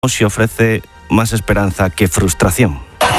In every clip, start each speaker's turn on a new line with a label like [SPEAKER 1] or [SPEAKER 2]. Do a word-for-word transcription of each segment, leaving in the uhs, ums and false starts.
[SPEAKER 1] si ofrece más esperanza que frustración.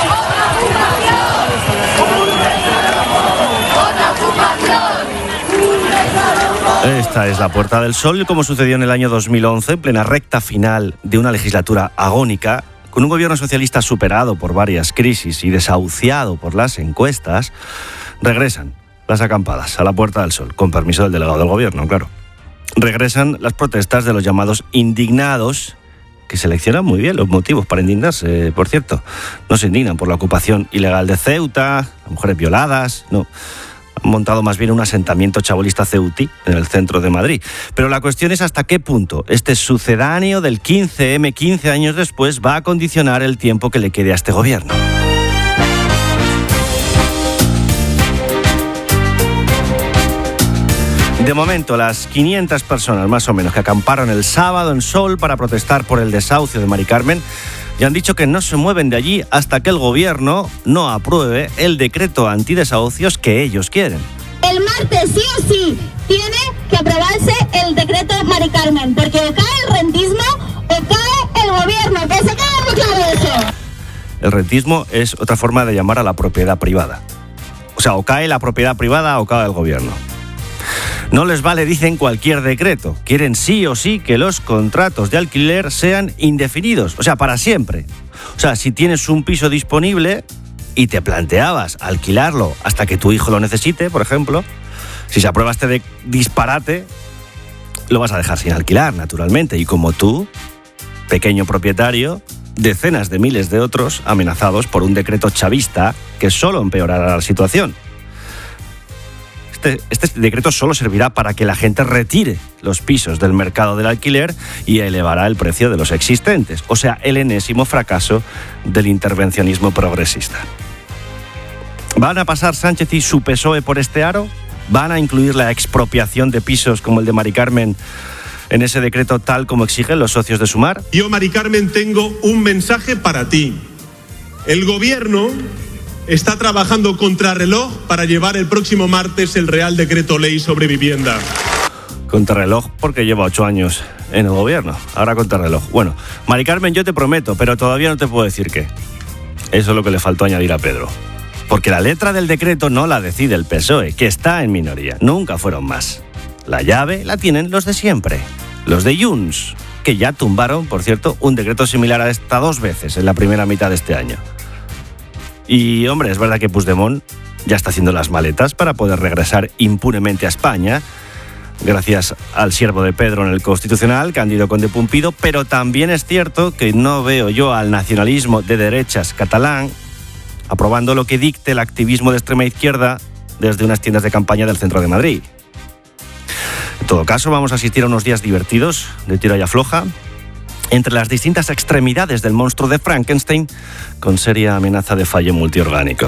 [SPEAKER 1] Esta es la Puerta del Sol, como sucedió en el año dos mil once, en plena recta final de una legislatura agónica, con un gobierno socialista superado por varias crisis y desahuciado por las encuestas. Regresan las acampadas a la Puerta del Sol, con permiso del delegado del gobierno, claro. Regresan las protestas de los llamados indignados, que seleccionan muy bien los motivos para indignarse, por cierto. No se indignan por la ocupación ilegal de Ceuta, las mujeres violadas, no. Han montado más bien un asentamiento chabolista ceutí en el centro de Madrid. Pero la cuestión es hasta qué punto este sucedáneo del quince eme, quince años después, va a condicionar el tiempo que le quede a este gobierno. De momento, las quinientas personas más o menos que acamparon el sábado en Sol para protestar por el desahucio de Mari Carmen ya han dicho que no se mueven de allí hasta que el gobierno no apruebe el decreto antidesahucios que ellos quieren.
[SPEAKER 2] El martes sí o sí tiene que aprobarse el decreto Mari Carmen, porque o cae el rentismo o cae el gobierno, que se quede muy claro eso.
[SPEAKER 1] El rentismo es otra forma de llamar a la propiedad privada. O sea, o cae la propiedad privada o cae el gobierno. No les vale, dicen, cualquier decreto. Quieren sí o sí que los contratos de alquiler sean indefinidos, o sea, para siempre. O sea, si tienes un piso disponible y te planteabas alquilarlo hasta que tu hijo lo necesite, por ejemplo, si se aprueba este de disparate, lo vas a dejar sin alquilar, naturalmente. Y como tú, pequeño propietario, decenas de miles de otros amenazados por un decreto chavista que solo empeorará la situación. Este, este decreto solo servirá para que la gente retire los pisos del mercado del alquiler y elevará el precio de los existentes. O sea, el enésimo fracaso del intervencionismo progresista. ¿Van a pasar Sánchez y su P S O E por este aro? ¿Van a incluir la expropiación de pisos como el de Mari Carmen en ese decreto tal como exigen los socios de Sumar?
[SPEAKER 3] Yo, Mari Carmen, tengo un mensaje para ti. El gobierno está trabajando contrarreloj para llevar el próximo martes el Real Decreto Ley sobre vivienda.
[SPEAKER 1] Contrarreloj porque lleva ocho años en el gobierno. Ahora contrarreloj. Bueno, Mari Carmen, yo te prometo, pero todavía no te puedo decir qué. Eso es lo que le faltó añadir a Pedro. Porque la letra del decreto no la decide el P S O E, que está en minoría. Nunca fueron más. La llave la tienen los de siempre. Los de Junts, que ya tumbaron, por cierto, un decreto similar a esta dos veces en la primera mitad de este año. Y, hombre, es verdad que Puigdemont ya está haciendo las maletas para poder regresar impunemente a España, gracias al siervo de Pedro en el Constitucional, Cándido Conde Pumpido, pero también es cierto que no veo yo al nacionalismo de derechas catalán aprobando lo que dicte el activismo de extrema izquierda desde unas tiendas de campaña del centro de Madrid. En todo caso, vamos a asistir a unos días divertidos, de tira y afloja, entre las distintas extremidades del monstruo de Frankenstein, con seria amenaza de fallo multiorgánico.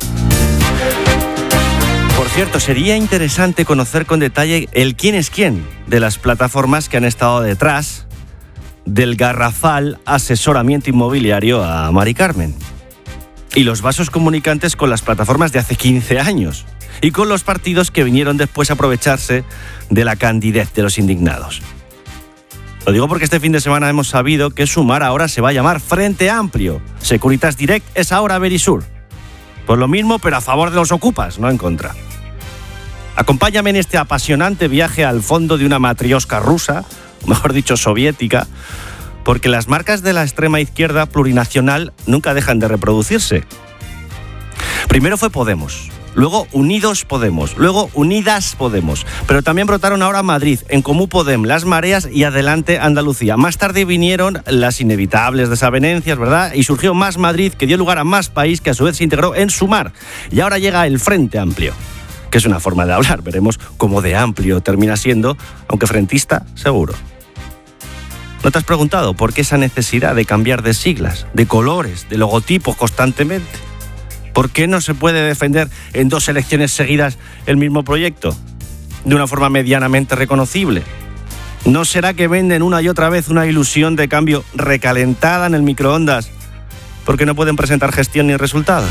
[SPEAKER 1] Por cierto, sería interesante conocer con detalle el quién es quién de las plataformas que han estado detrás del garrafal asesoramiento inmobiliario a Mari Carmen. Y los vasos comunicantes con las plataformas de hace quince años. Y con los partidos que vinieron después a aprovecharse de la candidez de los indignados. Lo digo porque este fin de semana hemos sabido que Sumar ahora se va a llamar Frente Amplio. Securitas Direct es ahora Verisur. Pues lo mismo, pero a favor de los ocupas, no en contra. Acompáñame en este apasionante viaje al fondo de una matriosca rusa, o mejor dicho, soviética, porque las marcas de la extrema izquierda plurinacional nunca dejan de reproducirse. Primero fue Podemos. Luego Unidos Podemos, luego Unidas Podemos, pero también brotaron ahora Madrid, En Comú Podem, Las Mareas y Adelante Andalucía. Más tarde vinieron las inevitables desavenencias, ¿verdad? Y surgió Más Madrid, que dio lugar a Más País, que a su vez se integró en Sumar. Y ahora llega el Frente Amplio, que es una forma de hablar. Veremos cómo de amplio termina siendo, aunque frentista, seguro. ¿No te has preguntado por qué esa necesidad de cambiar de siglas, de colores, de logotipos constantemente? ¿Por qué no se puede defender en dos elecciones seguidas el mismo proyecto? De una forma medianamente reconocible. ¿No será que venden una y otra vez una ilusión de cambio recalentada en el microondas porque no pueden presentar gestión ni resultados?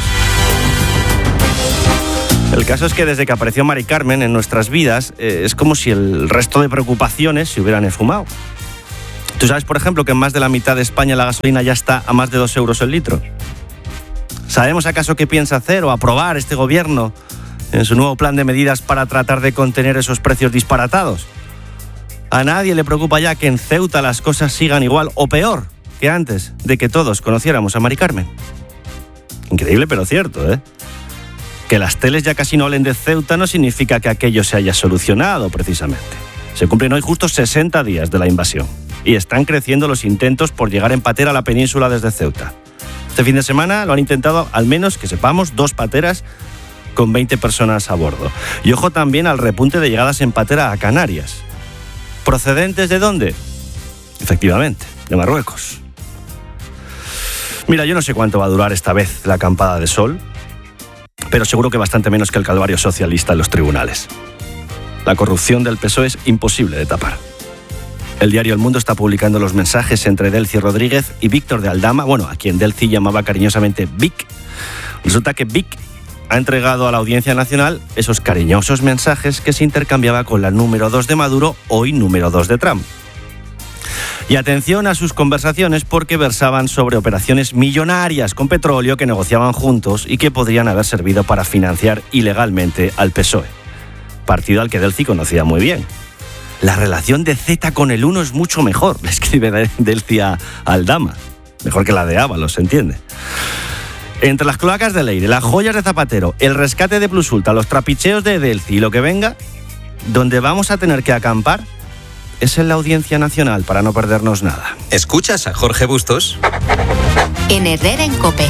[SPEAKER 1] El caso es que desde que apareció Mari Carmen en nuestras vidas, eh, es como si el resto de preocupaciones se hubieran esfumado. ¿Tú sabes, por ejemplo, que en más de la mitad de España la gasolina ya está a más de dos euros el litro? ¿Sabemos acaso qué piensa hacer o aprobar este gobierno en su nuevo plan de medidas para tratar de contener esos precios disparatados? A nadie le preocupa ya que en Ceuta las cosas sigan igual o peor que antes de que todos conociéramos a Mari Carmen. Increíble, pero cierto, ¿eh? Que las teles ya casi no hablen de Ceuta no significa que aquello se haya solucionado, precisamente. Se cumplen hoy justo sesenta días de la invasión y están creciendo los intentos por llegar en patera a la península desde Ceuta. Este fin de semana lo han intentado, al menos que sepamos, dos pateras con veinte personas a bordo. Y ojo también al repunte de llegadas en patera a Canarias. ¿Procedentes de dónde? Efectivamente, de Marruecos. Mira, yo no sé cuánto va a durar esta vez la acampada de sol, pero seguro que bastante menos que el calvario socialista en los tribunales. La corrupción del P S O E es imposible de tapar. El diario El Mundo está publicando los mensajes entre Delcy Rodríguez y Víctor de Aldama, bueno, a quien Delcy llamaba cariñosamente Vic. Resulta que Vic ha entregado a la Audiencia Nacional esos cariñosos mensajes que se intercambiaba con la número dos de Maduro, hoy número dos de Trump. Y atención a sus conversaciones porque versaban sobre operaciones millonarias con petróleo que negociaban juntos y que podrían haber servido para financiar ilegalmente al P S O E, partido al que Delcy conocía muy bien. La relación de Zeta con el uno es mucho mejor, le escribe Delcy a Aldama. Mejor que la de Ábalos, ¿se entiende? Entre las cloacas de Leire, las joyas de Zapatero, el rescate de Plusulta, los trapicheos de Delcy y lo que venga, donde vamos a tener que acampar es en la Audiencia Nacional para no perdernos nada.
[SPEAKER 4] ¿Escuchas a Jorge Bustos?
[SPEAKER 5] En Herrera en COPE.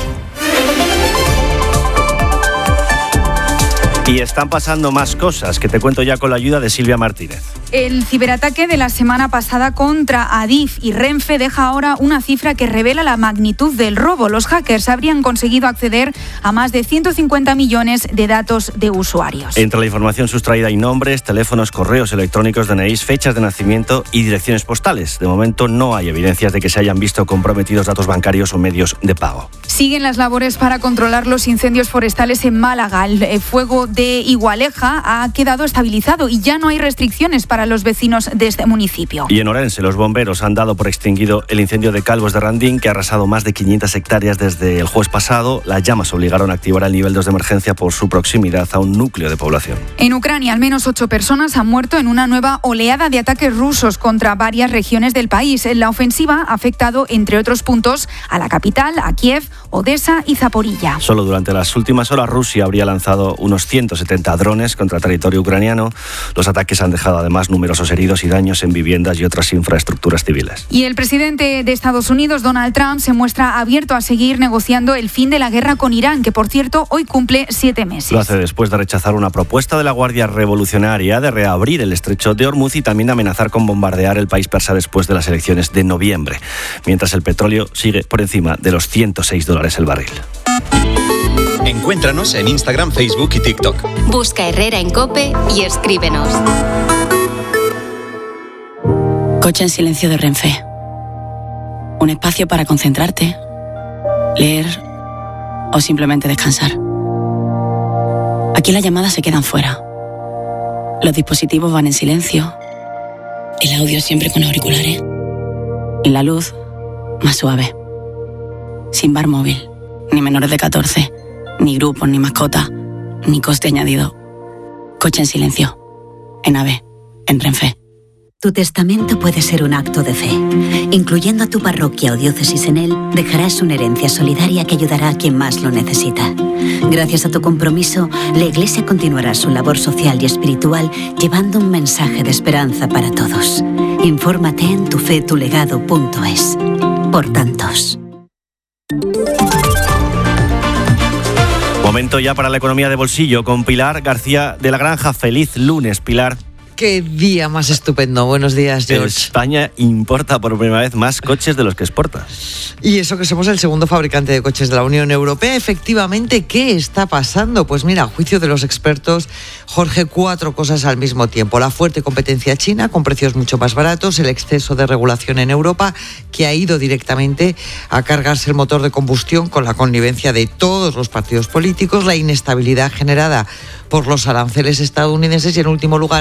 [SPEAKER 1] Y están pasando más cosas que te cuento ya con la ayuda de Silvia Martínez.
[SPEAKER 6] El ciberataque de la semana pasada contra Adif y Renfe deja ahora una cifra que revela la magnitud del robo. Los hackers habrían conseguido acceder a más de ciento cincuenta millones de datos de usuarios.
[SPEAKER 1] Entre la información sustraída hay nombres, teléfonos, correos electrónicos, D N Is, fechas de nacimiento y direcciones postales. De momento no hay evidencias de que se hayan visto comprometidos datos bancarios o medios de pago.
[SPEAKER 6] Siguen las labores para controlar los incendios forestales en Málaga. El fuego de Igualeja ha quedado estabilizado y ya no hay restricciones para los vecinos de este municipio.
[SPEAKER 1] Y en Orense, los bomberos han dado por extinguido el incendio de Calvos de Randín, que ha arrasado más de quinientas hectáreas desde el jueves pasado. Las llamas obligaron a activar el nivel dos de emergencia por su proximidad a un núcleo de población.
[SPEAKER 6] En Ucrania, al menos ocho personas han muerto en una nueva oleada de ataques rusos contra varias regiones del país. La ofensiva ha afectado, entre otros puntos, a la capital, a Kiev, Odessa y Zaporilla.
[SPEAKER 1] Solo durante las últimas horas Rusia habría lanzado unos ciento setenta drones contra territorio ucraniano. Los ataques han dejado además numerosos heridos y daños en viviendas y otras infraestructuras civiles.
[SPEAKER 6] Y el presidente de Estados Unidos, Donald Trump, se muestra abierto a seguir negociando el fin de la guerra con Irán, que por cierto hoy cumple siete meses.
[SPEAKER 1] Lo hace después de rechazar una propuesta de la Guardia Revolucionaria de reabrir el estrecho de Hormuz y también de amenazar con bombardear el país persa después de las elecciones de noviembre, mientras el petróleo sigue por encima de los ciento seis dólares el barril.
[SPEAKER 4] Encuéntranos en Instagram, Facebook y TikTok.
[SPEAKER 5] Busca Herrera en COPE y escríbenos.
[SPEAKER 7] Coche en silencio de Renfe. Un espacio para concentrarte, leer o simplemente descansar. Aquí las llamadas se quedan fuera. Los dispositivos van en silencio. El audio siempre con auriculares. Y la luz más suave. Sin bar móvil, ni menores de catorce, ni grupos, ni mascotas, ni coste añadido. Coche en silencio. En AVE, en Renfe.
[SPEAKER 8] Tu testamento puede ser un acto de fe. Incluyendo a tu parroquia o diócesis en él, dejarás una herencia solidaria que ayudará a quien más lo necesita. Gracias a tu compromiso, la Iglesia continuará su labor social y espiritual llevando un mensaje de esperanza para todos. Infórmate en tu fe tu legado punto es. Por tantos.
[SPEAKER 1] Momento ya para la economía de bolsillo con Pilar García de la Granja. Feliz lunes, Pilar.
[SPEAKER 9] Qué día más estupendo. Buenos días, George.
[SPEAKER 1] España importa por primera vez más coches de los que exporta.
[SPEAKER 9] Y eso que somos el segundo fabricante de coches de la Unión Europea. Efectivamente, ¿qué está pasando? Pues mira, a juicio de los expertos, Jorge, cuatro cosas al mismo tiempo. La fuerte competencia china, con precios mucho más baratos, el exceso de regulación en Europa, que ha ido directamente a cargarse el motor de combustión con la connivencia de todos los partidos políticos, la inestabilidad generada por los aranceles estadounidenses y, en último lugar,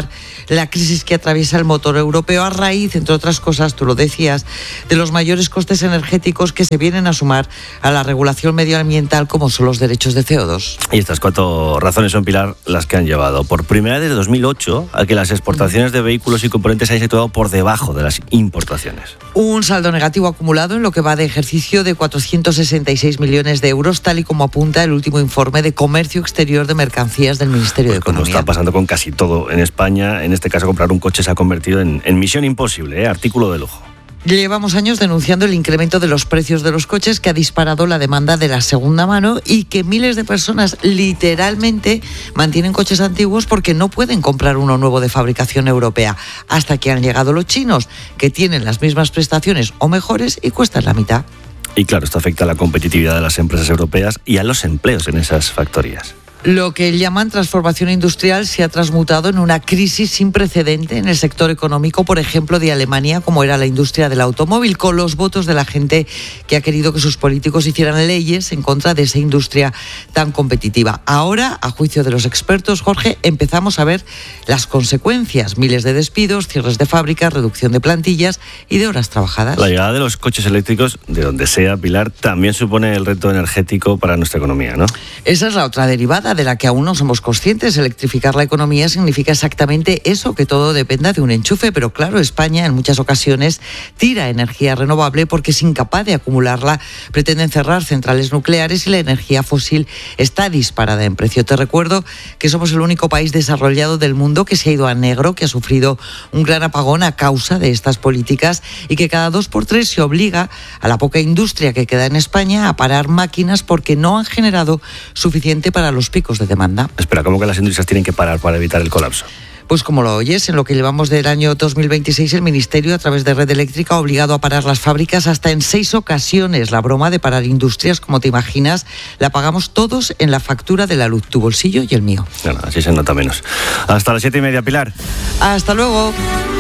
[SPEAKER 9] la crisis que atraviesa el motor europeo a raíz, entre otras cosas, tú lo decías, de los mayores costes energéticos que se vienen a sumar a la regulación medioambiental como son los derechos de C O dos.
[SPEAKER 1] Y estas cuatro razones son, Pilar, las que han llevado por primera vez desde dos mil ocho a que las exportaciones de vehículos y componentes se hayan situado por debajo de las importaciones.
[SPEAKER 9] Un saldo negativo acumulado en lo que va de ejercicio de cuatrocientos sesenta y seis millones de euros, tal y como apunta el último informe de Comercio Exterior de Mercancías del Ministerio
[SPEAKER 1] pues
[SPEAKER 9] de Economía.
[SPEAKER 1] Como está pasando con casi todo en España, en este caso comprar un coche se ha convertido en, en misión imposible, ¿eh? Artículo de lujo.
[SPEAKER 9] Llevamos años denunciando el incremento de los precios de los coches que ha disparado la demanda de la segunda mano y que miles de personas literalmente mantienen coches antiguos porque no pueden comprar uno nuevo de fabricación europea, hasta que han llegado los chinos, que tienen las mismas prestaciones o mejores y cuestan la mitad.
[SPEAKER 1] Y claro, esto afecta a la competitividad de las empresas europeas y a los empleos en esas factorías.
[SPEAKER 9] Lo que llaman transformación industrial se ha transmutado en una crisis sin precedente en el sector económico, por ejemplo, de Alemania, como era la industria del automóvil, con los votos de la gente que ha querido que sus políticos hicieran leyes en contra de esa industria tan competitiva. Ahora, a juicio de los expertos, Jorge, empezamos a ver las consecuencias. Miles de despidos, cierres de fábricas, reducción de plantillas y de horas trabajadas.
[SPEAKER 1] La llegada de los coches eléctricos, de donde sea, Pilar, también supone el reto energético para nuestra economía, ¿no?
[SPEAKER 9] Esa es la otra derivada de la que aún no somos conscientes. Electrificar la economía significa exactamente eso, que todo dependa de un enchufe, pero claro, España en muchas ocasiones tira energía renovable porque es incapaz de acumularla, pretenden cerrar centrales nucleares y la energía fósil está disparada en precio. Te recuerdo que somos el único país desarrollado del mundo que se ha ido a negro, que ha sufrido un gran apagón a causa de estas políticas y que cada dos por tres se obliga a la poca industria que queda en España a parar máquinas porque no han generado suficiente para los picos de demanda.
[SPEAKER 1] Espera, ¿cómo que las industrias tienen que parar para evitar el colapso?
[SPEAKER 9] Pues como lo oyes, en lo que llevamos del año dos mil veintiséis, el Ministerio, a través de Red Eléctrica, ha obligado a parar las fábricas hasta en seis ocasiones. La broma de parar industrias, como te imaginas, la pagamos todos en la factura de la luz, tu bolsillo y el mío.
[SPEAKER 1] Bueno, así se nota menos. Hasta las siete y media, Pilar.
[SPEAKER 9] Hasta luego.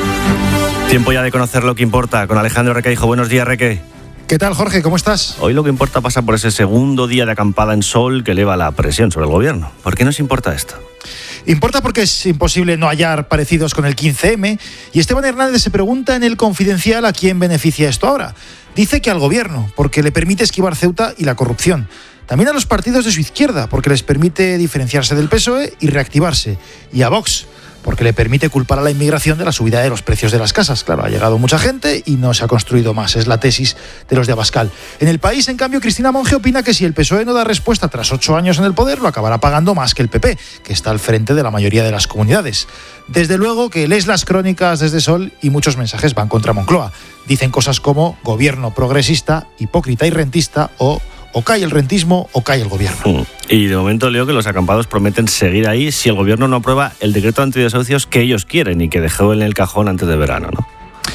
[SPEAKER 1] Tiempo ya de conocer lo que importa con Alejandro Requeijo. Buenos días, Reque.
[SPEAKER 10] ¿Qué tal, Jorge? ¿Cómo estás?
[SPEAKER 1] Hoy lo que importa pasa por ese segundo día de acampada en sol que eleva la presión sobre el gobierno. ¿Por qué nos importa esto?
[SPEAKER 10] Importa porque es imposible no hallar parecidos con el quince eme y Esteban Hernández se pregunta en el Confidencial a quién beneficia esto ahora. Dice que al gobierno, porque le permite esquivar Ceuta y la corrupción. También a los partidos de su izquierda, porque les permite diferenciarse del P S O E y reactivarse. Y a Vox, porque le permite culpar a la inmigración de la subida de los precios de las casas. Claro, ha llegado mucha gente y no se ha construido más. Es la tesis de los de Abascal. En El País, en cambio, Cristina Monge opina que si el P S O E no da respuesta tras ocho años en el poder, lo acabará pagando más que el P P, que está al frente de la mayoría de las comunidades. Desde luego que lees las crónicas desde Sol y muchos mensajes van contra Moncloa. Dicen cosas como gobierno progresista, hipócrita y rentista o o cae el rentismo o cae el gobierno.
[SPEAKER 1] Y de momento leo que los acampados prometen seguir ahí si el gobierno no aprueba el decreto antidesahucios que ellos quieren y que dejó en el cajón antes de verano, ¿no?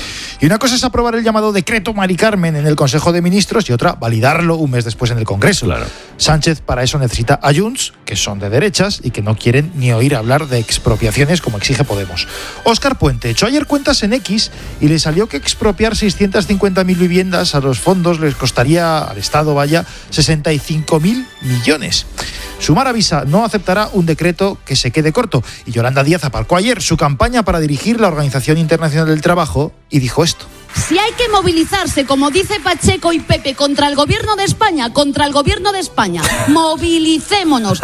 [SPEAKER 10] Y una cosa es aprobar el llamado decreto Mari Carmen en el Consejo de Ministros y otra, validarlo un mes después en el Congreso.
[SPEAKER 1] Claro.
[SPEAKER 10] Sánchez para eso necesita a Junts, que son de derechas y que no quieren ni oír hablar de expropiaciones como exige Podemos. Óscar Puente echó ayer cuentas en X y le salió que expropiar seiscientas cincuenta mil viviendas a los fondos les costaría al Estado, vaya, sesenta y cinco mil millones. Sumar avisa, no aceptará un decreto que se quede corto. Y Yolanda Díaz aparcó ayer su campaña para dirigir la Organización Internacional del Trabajo y dijo esto.
[SPEAKER 11] Si hay que movilizarse, como dice Pacheco y Pepe, contra el gobierno de España, contra el gobierno de España, movilicémonos.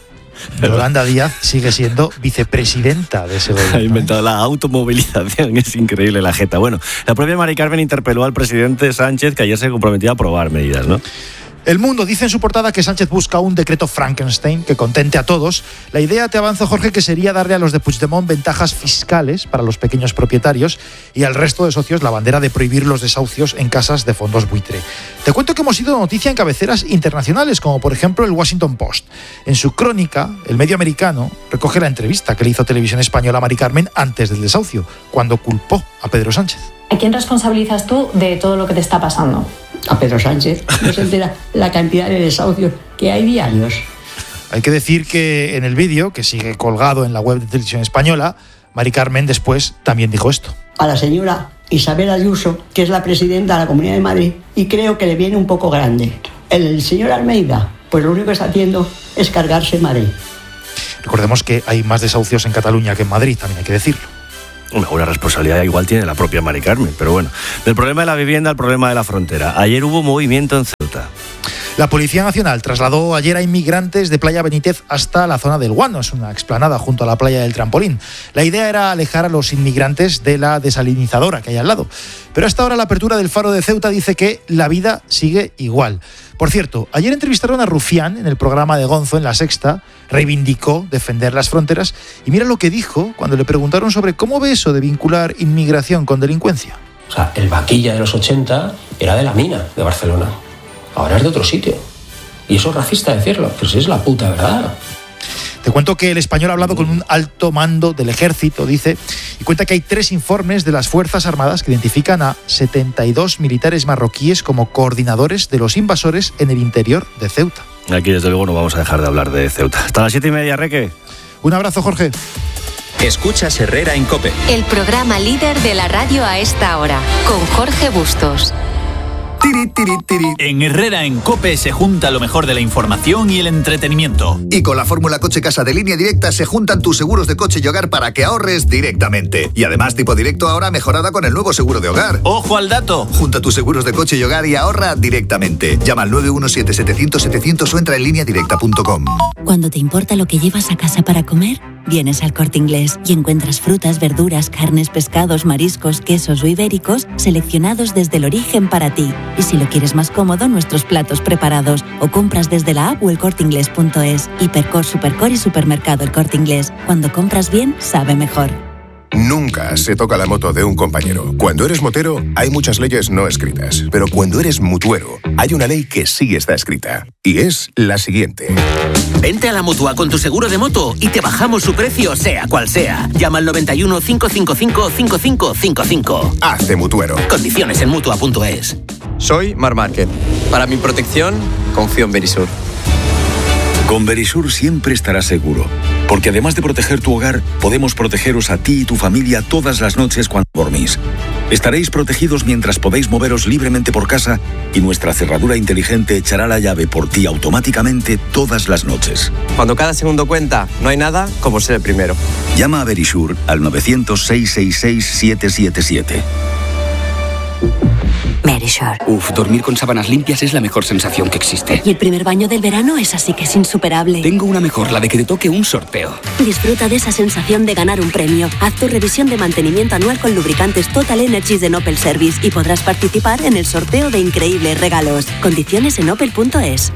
[SPEAKER 10] Yolanda Díaz sigue siendo vicepresidenta de ese gobierno.
[SPEAKER 1] Ha inventado la automovilización, es increíble la jeta. Bueno, la propia Mari Carmen interpeló al presidente Sánchez, que ayer se comprometió a aprobar medidas, ¿no?
[SPEAKER 10] El Mundo dice en su portada que Sánchez busca un decreto Frankenstein que contente a todos. La idea, te avanzo, Jorge, que sería darle a los de Puigdemont ventajas fiscales para los pequeños propietarios y al resto de socios la bandera de prohibir los desahucios en casas de fondos buitre. Te cuento que hemos sido noticia en cabeceras internacionales, como por ejemplo el Washington Post. En su crónica, el medio americano recoge la entrevista que le hizo Televisión Española a Mari Carmen antes del desahucio, cuando culpó a Pedro Sánchez.
[SPEAKER 12] ¿A quién responsabilizas tú de todo lo que te está pasando?
[SPEAKER 13] A Pedro Sánchez. No se entera la cantidad de desahucios que hay diarios.
[SPEAKER 10] Hay que decir que en el vídeo, que sigue colgado en la web de Televisión Española, Mari Carmen después también dijo esto.
[SPEAKER 13] A la señora Isabel Ayuso, que es la presidenta de la Comunidad de Madrid, y creo que le viene un poco grande. El señor Almeida, pues lo único que está haciendo es cargarse Madrid.
[SPEAKER 10] Recordemos que hay más desahucios en Cataluña que en Madrid, también hay que decirlo.
[SPEAKER 1] Una responsabilidad igual tiene la propia Mari Carmen, pero bueno. Del problema de la vivienda al problema de la frontera. Ayer hubo movimiento en Ceuta.
[SPEAKER 10] La Policía Nacional trasladó ayer a inmigrantes de Playa Benítez hasta la zona del Guano, es una explanada junto a la playa del Trampolín. La idea era alejar a los inmigrantes de la desalinizadora que hay al lado. Pero hasta ahora la apertura del Faro de Ceuta dice que la vida sigue igual. Por cierto, ayer entrevistaron a Rufián en el programa de Gonzo en La Sexta, reivindicó defender las fronteras y mira lo que dijo cuando le preguntaron sobre cómo ve eso de vincular inmigración con delincuencia.
[SPEAKER 14] O sea, el vaquilla de los ochenta era de la mina de Barcelona. Ahora es de otro sitio. Y eso es racista decirlo, pero si es la puta verdad.
[SPEAKER 10] Te cuento que El Español ha hablado con un alto mando del ejército, dice, y cuenta que hay tres informes de las Fuerzas Armadas que identifican a setenta y dos militares marroquíes como coordinadores de los invasores en el interior de Ceuta.
[SPEAKER 1] Aquí desde luego no vamos a dejar de hablar de Ceuta. Hasta las siete y media, Reque.
[SPEAKER 10] Un abrazo, Jorge.
[SPEAKER 4] Escuchas Herrera en COPE.
[SPEAKER 5] El programa líder de la radio a esta hora, con Jorge Bustos.
[SPEAKER 15] Tiri, tiri, tiri. En Herrera en COPE se junta lo mejor de la información y el entretenimiento.
[SPEAKER 16] Y con la fórmula Coche Casa de Línea Directa se juntan tus seguros de coche y hogar para que ahorres directamente. Y además Tipo Directo ahora mejorada con el nuevo seguro de hogar.
[SPEAKER 15] ¡Ojo al dato!
[SPEAKER 16] Junta tus seguros de coche y hogar y ahorra directamente. Llama al nueve uno siete, setecientos, setecientos o entra en línea directa punto com.
[SPEAKER 17] Cuando te importa lo que llevas a casa para comer, vienes al Corte Inglés y encuentras frutas, verduras, carnes, pescados, mariscos, quesos o ibéricos seleccionados desde el origen para ti. Y si lo quieres más cómodo, nuestros platos preparados o compras desde la app o el corte inglés punto es. Hipercor, Supercor y Supermercado El Corte Inglés. Cuando compras bien, sabe mejor.
[SPEAKER 18] Nunca se toca la moto de un compañero. Cuando eres motero, hay muchas leyes no escritas. Pero cuando eres mutuero, hay una ley que sí está escrita. Y es la siguiente.
[SPEAKER 19] Vente a la Mutua con tu seguro de moto y te bajamos su precio, sea cual sea. Llama al noventa y uno, cinco cinco cinco, cinco cinco cinco cinco.
[SPEAKER 18] Hazte mutuero.
[SPEAKER 19] Condiciones en mutua punto es.
[SPEAKER 20] Soy Mar Márquez. Para mi protección, confío en Verisur.
[SPEAKER 21] Con Verisur siempre estarás seguro, porque además de proteger tu hogar, podemos protegeros a ti y tu familia todas las noches cuando dormís. Estaréis protegidos mientras podéis moveros libremente por casa y nuestra cerradura inteligente echará la llave por ti automáticamente todas las noches.
[SPEAKER 20] Cuando cada segundo cuenta, no hay nada como ser el primero.
[SPEAKER 21] Llama a Verisur al novecientos, seiscientos sesenta y seis, siete siete siete.
[SPEAKER 17] Verisur.
[SPEAKER 22] Uf, dormir con sábanas limpias es la mejor sensación que existe.
[SPEAKER 17] Y el primer baño del verano es así que es insuperable.
[SPEAKER 22] Tengo una mejor, la de que te toque un sorteo.
[SPEAKER 17] Disfruta de esa sensación de ganar un premio. Haz tu revisión de mantenimiento anual con lubricantes Total Energies de Opel Service y podrás participar en el sorteo de increíbles regalos. Condiciones en opel punto es.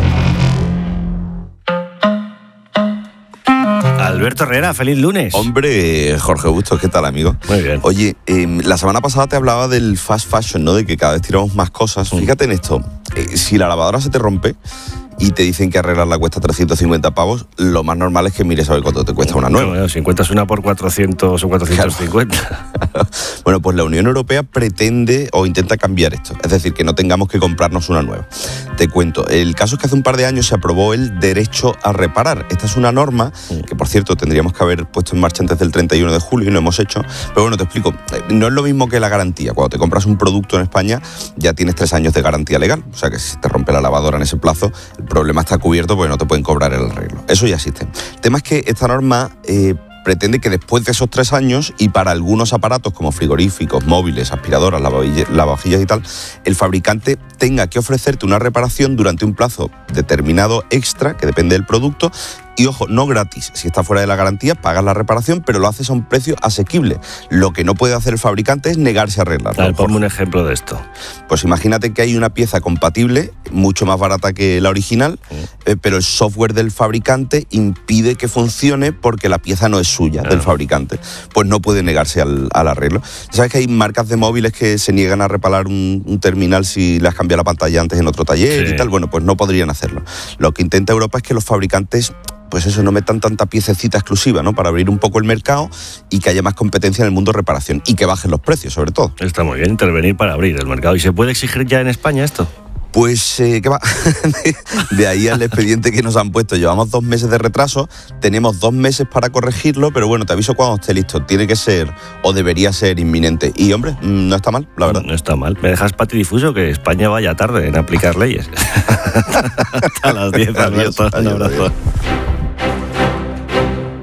[SPEAKER 1] Alberto Herrera, feliz lunes.
[SPEAKER 23] Hombre, Jorge Bustos, ¿qué tal, amigo?
[SPEAKER 1] Muy bien.
[SPEAKER 23] Oye, eh, la semana pasada te hablaba del fast fashion, ¿no? De que cada vez tiramos más cosas. Mm. Fíjate en esto, eh, si la lavadora se te rompe y te dicen que arreglarla cuesta trescientos cincuenta pavos, lo más normal es que mires a ver cuánto te cuesta una nueva.
[SPEAKER 1] Bueno, si encuentras una por cuatrocientos o cuatrocientos cincuenta.
[SPEAKER 23] Claro. Bueno, pues la Unión Europea pretende o intenta cambiar esto, es decir, que no tengamos que comprarnos una nueva. Te cuento, el caso es que hace un par de años se aprobó el derecho a reparar. Esta es una norma que, por cierto, tendríamos que haber puesto en marcha antes del treinta y uno de julio y no hemos hecho. Pero bueno, te explico, no es lo mismo que la garantía. Cuando te compras un producto en España ya tienes tres años de garantía legal, o sea que si te rompe la lavadora en ese plazo, el problema está cubierto porque no te pueden cobrar el arreglo. Eso ya existe. El tema es que esta norma eh, pretende que después de esos tres años y para algunos aparatos como frigoríficos, móviles, aspiradoras, lavavajillas y tal, el fabricante tenga que ofrecerte una reparación durante un plazo determinado extra, que depende del producto. Y ojo, no gratis. Si está fuera de la garantía, pagas la reparación, pero lo haces a un precio asequible. Lo que no puede hacer el fabricante es negarse a arreglarlo.
[SPEAKER 1] A ver, ponme un ejemplo de esto.
[SPEAKER 23] Pues imagínate que hay una pieza compatible, mucho más barata que la original, mm. eh, pero el software del fabricante impide que funcione porque la pieza no es suya, claro, del fabricante. Pues no puede negarse al, al arreglo. ¿Sabes que hay marcas de móviles que se niegan a reparar un, un terminal si le has cambiado la pantalla antes en otro taller, sí, y tal? Bueno, pues no podrían hacerlo. Lo que intenta Europa es que los fabricantes, pues eso, no metan tanta piececita exclusiva, ¿no? Para abrir un poco el mercado y que haya más competencia en el mundo de reparación y que bajen los precios, sobre todo.
[SPEAKER 1] Está muy bien intervenir para abrir el mercado. ¿Y se puede exigir ya en España esto?
[SPEAKER 23] Pues, eh, ¿qué va? de, de ahí al expediente que nos han puesto. Llevamos dos meses de retraso, tenemos dos meses para corregirlo, pero bueno, te aviso cuando esté listo. Tiene que ser, o debería ser, inminente. Y, hombre, no está mal, la verdad.
[SPEAKER 1] No está mal. Me dejas patidifuso que España vaya tarde en aplicar leyes. Hasta las diez, Alberto. Un abrazo.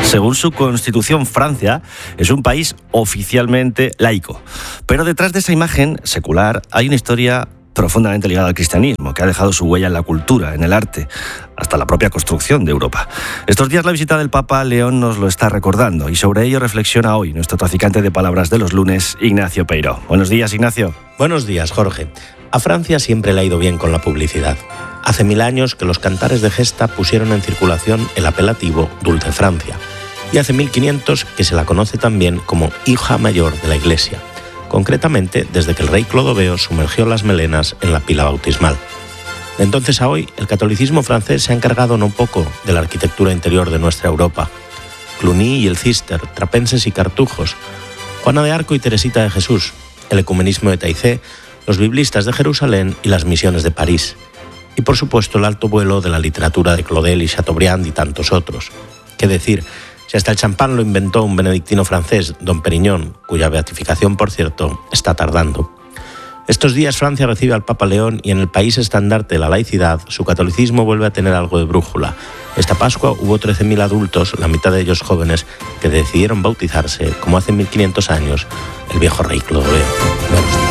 [SPEAKER 1] Según su constitución, Francia es un país oficialmente laico. Pero detrás de esa imagen secular hay una historia profundamente ligada al cristianismo, que ha dejado su huella en la cultura, en el arte, hasta la propia construcción de Europa. Estos días la visita del Papa León nos lo está recordando y sobre ello reflexiona hoy nuestro traficante de palabras de los lunes, Ignacio Peiró. Buenos días, Ignacio.
[SPEAKER 2] Buenos días, Jorge. A Francia siempre le ha ido bien con la publicidad. Hace mil años que los cantares de gesta pusieron en circulación el apelativo Dulce Francia. Y hace mil quinientos que se la conoce también como hija mayor de la Iglesia. Concretamente, desde que el rey Clodoveo sumergió las melenas en la pila bautismal. De entonces a hoy, el catolicismo francés se ha encargado no poco de la arquitectura interior de nuestra Europa. Cluny y el Cister, trapenses y cartujos, Juana de Arco y Teresita de Jesús, el ecumenismo de Taizé, los biblistas de Jerusalén y las misiones de París. Y por supuesto el alto vuelo de la literatura de Claudel y Chateaubriand y tantos otros. ¿Qué decir? Si hasta el champán lo inventó un benedictino francés, Don Periñón, cuya beatificación, por cierto, está tardando. Estos días Francia recibe al Papa León y en el país estandarte de la laicidad, su catolicismo vuelve a tener algo de brújula. Esta Pascua hubo trece mil adultos, la mitad de ellos jóvenes, que decidieron bautizarse, como hace mil quinientos años, el viejo rey Clodoveo. Buenos días.